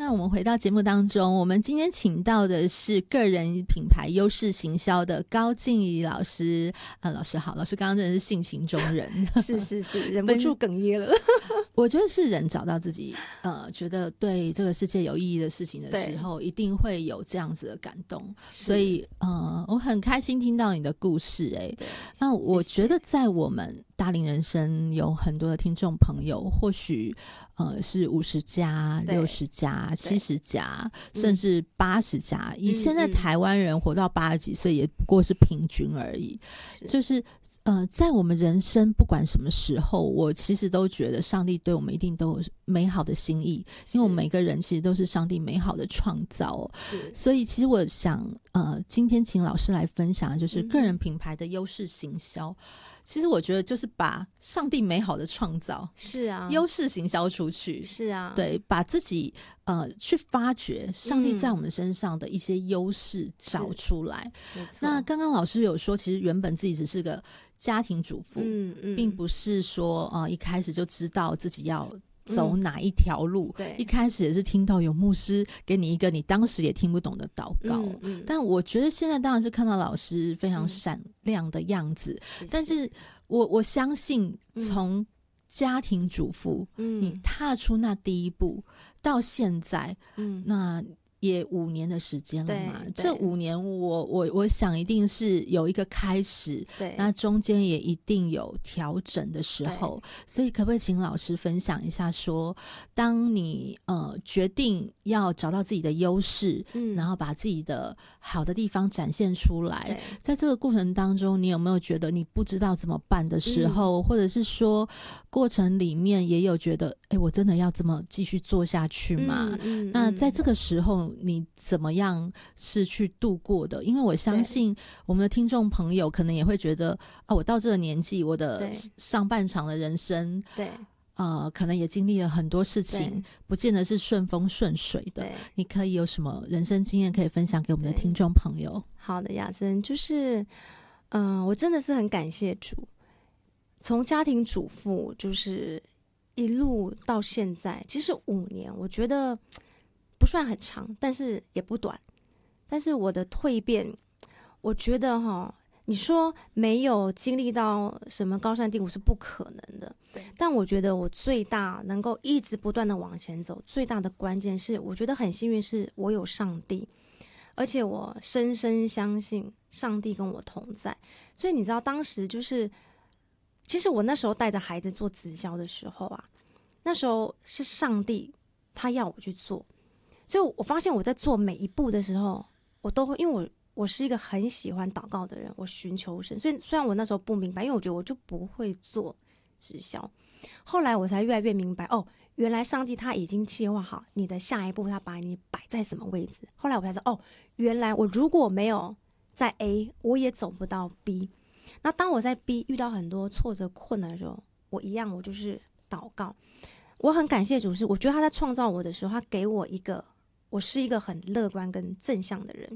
那我们回到节目当中，我们今天请到的是个人品牌优势行销的高静怡老师。老师好，老师刚刚真的是性情中人， 是，忍不住哽咽了。 我觉得是人找到自己觉得对这个世界有意义的事情的时候，一定会有这样子的感动。所以我很开心听到你的故事。那我觉得在我们大龄人生有很多的听众朋友，或许是50加、60加、70加，甚至80加。以现在台湾人活到80几岁，也不过是平均而已。就是在我们人生不管什么时候，我其实都觉得上帝对我们一定都有美好的心意，因为我们每个人其实都是上帝美好的创造。所以其实我想今天请老师来分享的就是个人品牌的优势行销。其实我觉得就是把上帝美好的创造优势行销出去。对，把自己去发掘上帝在我们身上的一些优势找出来。那刚刚老师有说，其实原本自己只是个家庭主妇，并不是说一开始就知道自己要走哪一条路。一开始也是听到有牧师给你一个你当时也听不懂的祷告。但我觉得现在当然是看到老师非常闪亮的样子。但是我相信从家庭主妇你踏出那第一步到现在，那也5年的时间了嘛。这5年我想一定是有一个开始，那中间也一定有调整的时候。所以可不可以请老师分享一下说，当你决定要找到自己的优势，然后把自己的好的地方展现出来，在这个过程当中你有没有觉得你不知道怎么办的时候，或者是说过程里面也有觉得我真的要这么继续做下去吗？那在这个时候你怎么样是去度过的？因为我相信我们的听众朋友可能也会觉得我到这个年纪，我的上半场的人生可能也经历了很多事情，不见得是顺风顺水的。你可以有什么人生经验可以分享给我们的听众朋友？ 好的，雅珍，就是我真的是很感谢主，从家庭主妇就是一路到现在，其实5年我觉得不算很长，但是也不短。但是我的蜕变，我觉得你说没有经历到什么高山低谷是不可能的。但我觉得我最大能够一直不断的往前走，最大的关键是我觉得很幸运是我有上帝，而且我深深相信上帝跟我同在。所以你知道当时就是其实我那时候带着孩子做直销的时候那时候是上帝他要我去做。所以我发现我在做每一步的时候，我都会，因为我是一个很喜欢祷告的人，我寻求神。所以虽然我那时候不明白，因为我觉得我就不会做直销，后来我才越来越明白，原来上帝他已经计划好你的下一步，他把你摆在什么位置。后来我才知道，原来我如果没有在 A， 我也走不到 B。那当我在 B 遇到很多挫折困难的时候，我就是祷告。我很感谢主，是我觉得他在创造我的时候，他给我我是一个很乐观跟正向的人。